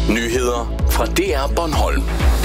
Nyheder fra DR Bornholm.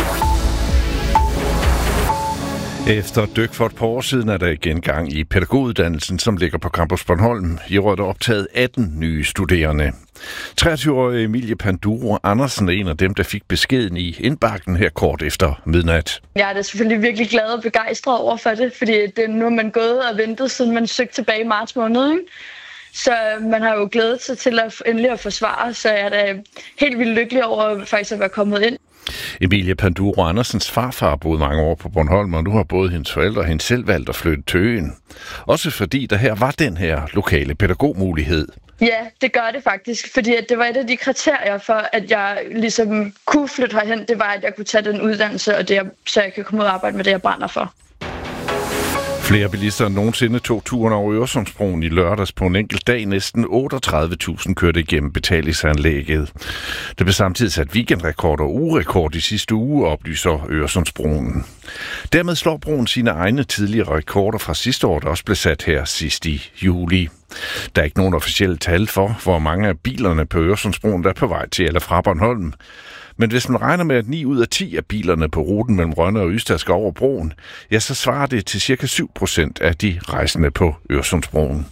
Efter dyk for et par år siden er der igen gang i pædagoguddannelsen, som ligger på Campus Bornholm. I år er der optaget 18 nye studerende. 23-årige Emilie Panduro Andersen er en af dem, der fik beskeden i indbakken her kort efter midnat. Jeg er da selvfølgelig virkelig glad og begejstret over for det, fordi nu er man gået og ventet, siden man søgte tilbage i marts måned, ikke? Så man har jo glædet sig til at endelig at forsvare, så jeg er da helt vildt lykkelig over faktisk at være kommet ind. Emilie Panduro Andersens farfar boede mange år på Bornholm, og nu har både hendes forældre og hende selv valgt at flytte til øen. Også fordi der her var den her lokale pædagogmulighed. Ja, det gør det faktisk, fordi det var et af de kriterier for, at jeg ligesom kunne flytte herhen, det var, at jeg kunne tage den uddannelse, og så jeg kan komme ud og arbejde med det, jeg brænder for. Flere bilister end nogensinde tog turen over Øresundsbroen i lørdags på en enkelt dag. Næsten 38.000 kørte igennem betalingsanlægget. Det blev samtidig sat weekendrekord og ugerekord i sidste uge, oplyser Øresundsbroen. Dermed slår broen sine egne tidligere rekorder fra sidste år, der også blev sat her sidst i juli. Der er ikke nogen officielle tal for, hvor mange af bilerne på Øresundsbroen der er på vej til eller fra Bornholm. Men hvis man regner med, at 9 ud af 10 af bilerne på ruten mellem Rønne og Ystad skal over broen, ja, så svarer det til ca. 7% af de rejsende på Øresundsbroen.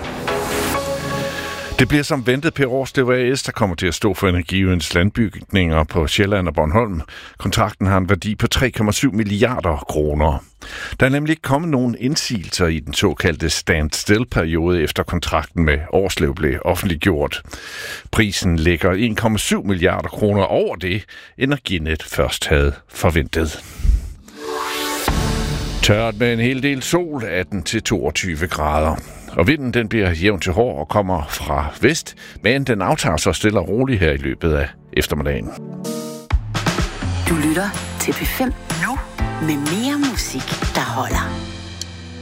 Det bliver som ventet Per Årslev AS, der kommer til at stå for Energiøens landbygninger på Sjælland og Bornholm. Kontrakten har en værdi på 3,7 milliarder kroner. Der er nemlig ikke kommet nogen indsigelser i den såkaldte standstill-periode, efter kontrakten med Årslev blev offentliggjort. Prisen ligger 1,7 milliarder kroner over det, Energinet først havde forventet. Tørt med en hel del sol, 18-22 grader. Og vinden den bliver jævn til hård og kommer fra vest, men den aftager så stille og roligt her i løbet af eftermiddagen. Du lytter til P5 nu med mere musik, der holder.